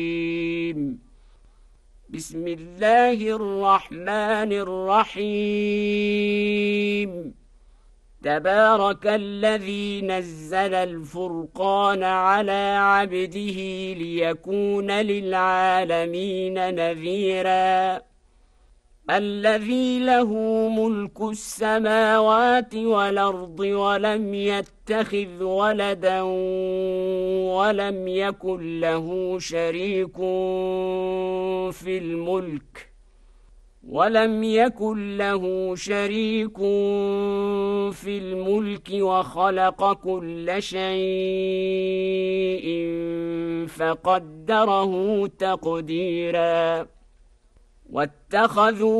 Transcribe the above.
بسم الله الرحمن الرحيم تبارك الذي نزل الفرقان على عبده ليكون للعالمين نذيرا الذي له ملك السماوات والأرض ولم يتخذ ولدا ولم يكن له شريك في الملك وخلق كل شيء فقدره تقديرا واتخذوا